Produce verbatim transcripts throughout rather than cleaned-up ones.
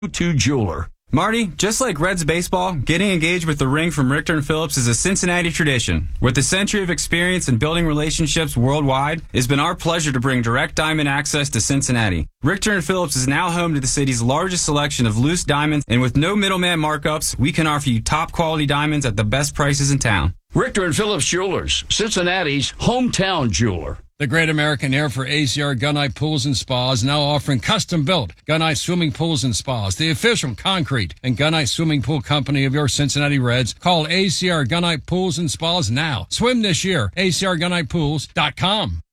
To jeweler. Marty, just like Reds baseball, getting engaged with the ring from Richter and Phillips is a Cincinnati tradition. With a century of experience in building relationships worldwide, it's been our pleasure to bring direct diamond access to Cincinnati. Richter and Phillips is now home to the city's largest selection of loose diamonds, and with no middleman markups, we can offer you top quality diamonds at the best prices in town. Richter and Phillips Jewelers, Cincinnati's hometown jeweler. The Great American Air for A C R Gunite Pools and Spas now offering custom-built Gunite Swimming Pools and Spas, the official concrete and Gunite Swimming Pool company of your Cincinnati Reds. Call A C R Gunite Pools and Spas now. Swim this year. A C R gunite pools dot com.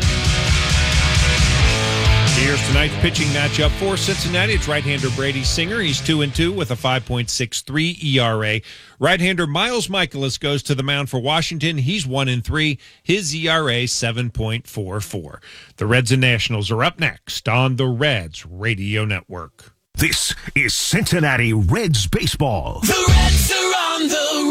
Here's tonight's pitching matchup for Cincinnati. It's right-hander Brady Singer. He's two and two with a five point six three E R A. Right-hander Miles Michaelis goes to the mound for Washington. He's one and three. His E R A seven point four four. The Reds and Nationals are up next on the Reds Radio Network. This is Cincinnati Reds baseball. The Reds are on the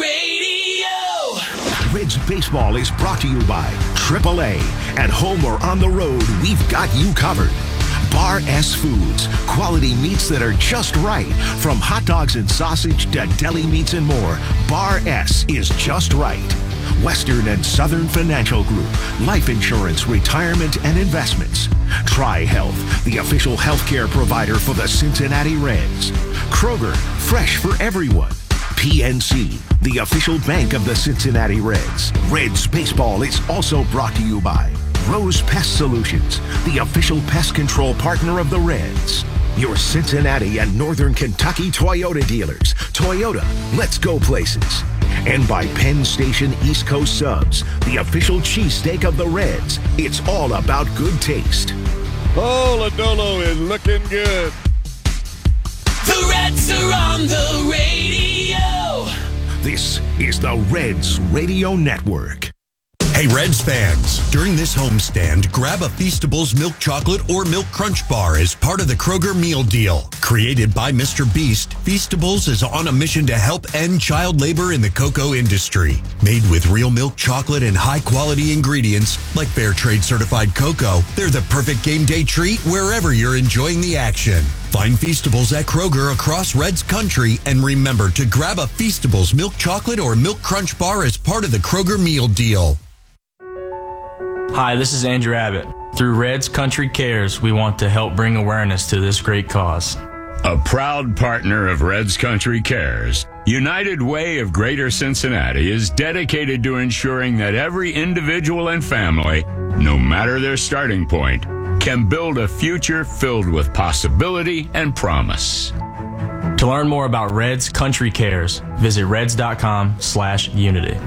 radio. Reds baseball is brought to you by triple A. At home or on the road, we've got you covered. Bar S Foods, quality meats that are just right. From hot dogs and sausage to deli meats and more, Bar S is just right. Western and Southern Financial Group, life insurance, retirement, and investments. Tri-Health, the official healthcare provider for the Cincinnati Reds. Kroger, fresh for everyone. P N C, the official bank of the Cincinnati Reds. Reds baseball is also brought to you by Rose Pest Solutions, the official pest control partner of the Reds. Your Cincinnati and Northern Kentucky Toyota dealers. Toyota, let's go places. And by Penn Station East Coast Subs, the official cheesesteak of the Reds. It's all about good taste. Oh, Lodolo is looking good. The Reds are on the radio. This is the Reds Radio Network. Hey, Reds fans, during this homestand, grab a Feastables milk chocolate or milk crunch bar as part of the Kroger meal deal. Created by Mister Beast, Feastables is on a mission to help end child labor in the cocoa industry. Made with real milk chocolate and high-quality ingredients like Fair Trade certified cocoa, they're the perfect game day treat wherever you're enjoying the action. Find Feastables at Kroger across Reds country, and remember to grab a Feastables milk chocolate or milk crunch bar as part of the Kroger meal deal. Hi, this is Andrew Abbott. Through Reds Country Cares, we want to help bring awareness to this great cause. A proud partner of Reds Country Cares, United Way of Greater Cincinnati is dedicated to ensuring that every individual and family, no matter their starting point, can build a future filled with possibility and promise. To learn more about Reds Country Cares, visit reds.com slash unity.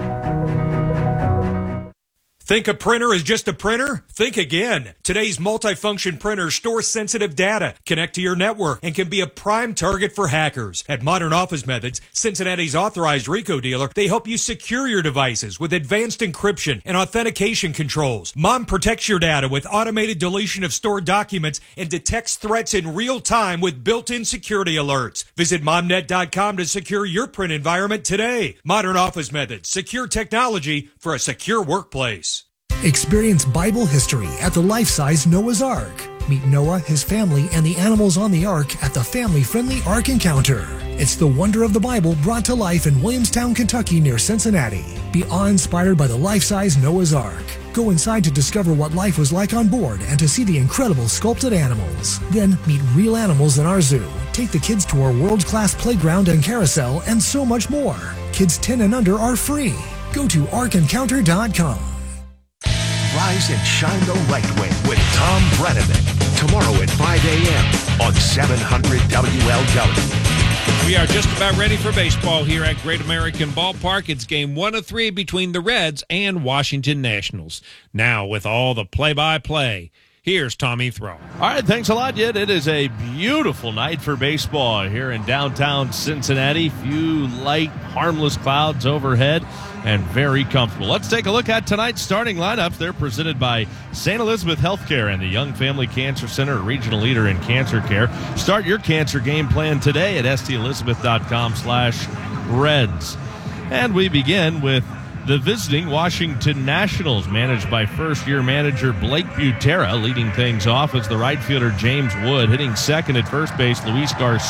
Think a printer is just a printer? Think again. Today's multifunction printers store sensitive data, connect to your network, and can be a prime target for hackers. At Modern Office Methods, Cincinnati's authorized RICO dealer, they help you secure your devices with advanced encryption and authentication controls. Mom protects your data with automated deletion of stored documents and detects threats in real time with built-in security alerts. Visit mom net dot com to secure your print environment today. Modern Office Methods, secure technology for a secure workplace. Experience Bible history at the life-size Noah's Ark. Meet Noah, his family, and the animals on the Ark at the family-friendly Ark Encounter. It's the wonder of the Bible brought to life in Williamstown, Kentucky near Cincinnati. Be awe-inspired by the life-size Noah's Ark. Go inside to discover what life was like on board and to see the incredible sculpted animals. Then meet real animals in our zoo. Take the kids to our world-class playground and carousel and so much more. Kids ten and under are free. Go to ark encounter dot com. Rise and shine the right way with Tom Brenneman. Tomorrow at five a.m. on seven hundred W L W. We are just about ready for baseball here at Great American Ballpark. It's game one of three between the Reds and Washington Nationals. Now, with all the play-by-play, here's Tommy Throw. All right, thanks a lot, Jed. It is a beautiful night for baseball here in downtown Cincinnati. Few light, harmless clouds overhead and very comfortable. Let's take a look at tonight's starting lineups. They're presented by Saint Elizabeth Healthcare and the Young Family Cancer Center, a regional leader in cancer care. Start your cancer game plan today at s t elizabeth dot com slash reds. And we begin with the visiting Washington Nationals, managed by first-year manager Blake Butera, leading things off as the right fielder James Wood, hitting second at first base Luis Garcia.